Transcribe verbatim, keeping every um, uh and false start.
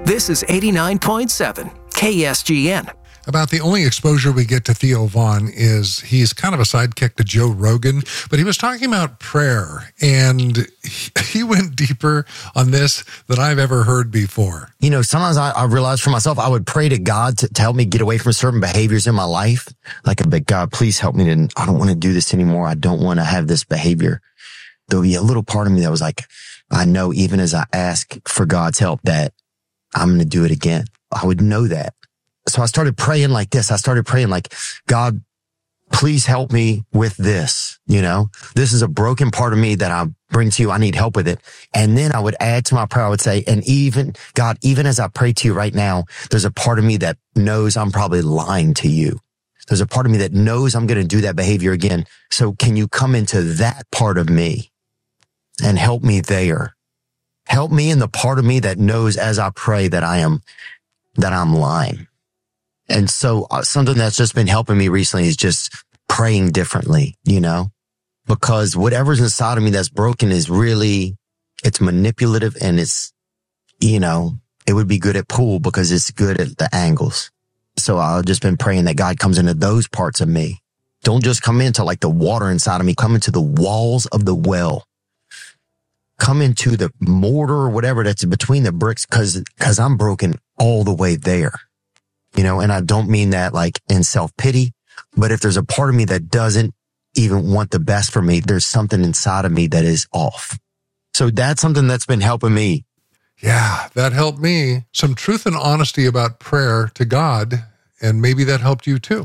This is eighty-nine point seven K S G N. About the only exposure we get to Theo Von is he's kind of a sidekick to Joe Rogan, but he was talking about prayer, and he, he went deeper on this than I've ever heard before. You know, sometimes I, I realized for myself, I would pray to God to, to help me get away from certain behaviors in my life. Like, but God, please help me to, I don't want to do this anymore. I don't want to have this behavior. There'll be a little part of me that was like, I know even as I ask for God's help that I'm going to do it again. I would know that. So I started praying like this. I started praying like, God, please help me with this. You know, this is a broken part of me that I bring to you. I need help with it. And then I would add to my prayer. I would say, and even God, even as I pray to you right now, there's a part of me that knows I'm probably lying to you. There's a part of me that knows I'm going to do that behavior again. So can you come into that part of me and help me there? Help me in the part of me that knows as I pray that I am, that I'm lying. And so uh, something that's just been helping me recently is just praying differently, you know, because whatever's inside of me that's broken is really, it's manipulative and it's, you know, it would be good at pool because it's good at the angles. So I've just been praying that God comes into those parts of me. Don't just come into like the water inside of me, come into the walls of the well. Come into the mortar or whatever that's between the bricks because because I'm broken all the way there. You know, and I don't mean that like in self-pity, but if there's a part of me that doesn't even want the best for me, there's something inside of me that is off. So that's something that's been helping me. Yeah, that helped me. Some truth and honesty about prayer to God, and maybe that helped you too.